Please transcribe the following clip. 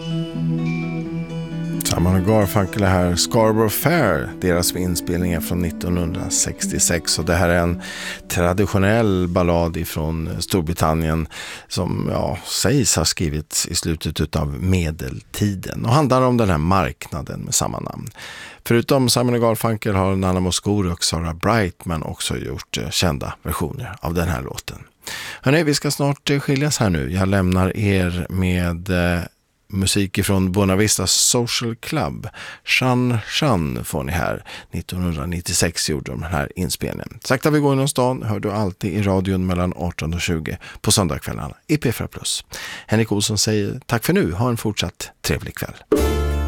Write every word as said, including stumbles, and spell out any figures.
Simon och Garfunkel här, Scarborough Fair, deras inspelning är från nittonhundrasextiosex och det här är en traditionell ballad ifrån Storbritannien som ja, sägs ha skrivits i slutet av medeltiden och handlar om den här marknaden med samma namn. Förutom Simon och Garfunkel har Nana Mouskouri och Sarah Brightman också gjort kända versioner av den här låten. Hörrni, vi ska snart skiljas här nu. Jag lämnar er med eh, musik från Buena Vista Social Club. Shan Shan får ni här. nittonhundranittiosex gjorde de den här inspelningen. Sakta vi går inom stan hör du alltid i radion mellan arton och tjugo på söndagskvällarna i P fyra plus. Henrik Olsson säger tack för nu. Ha en fortsatt trevlig kväll.